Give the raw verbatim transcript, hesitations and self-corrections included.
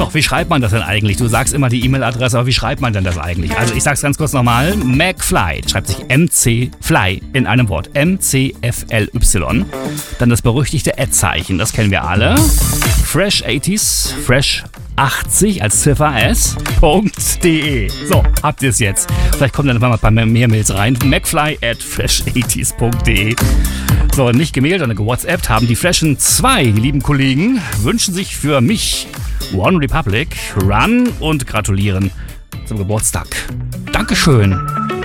So, wie schreibt man das denn eigentlich? Du sagst immer die E-Mail-Adresse, aber wie schreibt man denn das eigentlich? Also ich sag's ganz kurz nochmal. McFly, schreibt sich M C Fly in einem Wort. M C F L Y. Dann das berüchtigte Ad-Zeichen, das kennen wir alle. Fresh achtziger, Fresh achtzig als Ziffer S, .de. So, habt ihr es jetzt. Vielleicht kommen dann mal ein paar mehr Mails rein. McFly at fresh eighties punkt de. So, nicht gemailt, sondern gewhatsappt haben die Freshen zwei, die lieben Kollegen, wünschen sich für mich One Republic, Run und gratulieren zum Geburtstag. Dankeschön.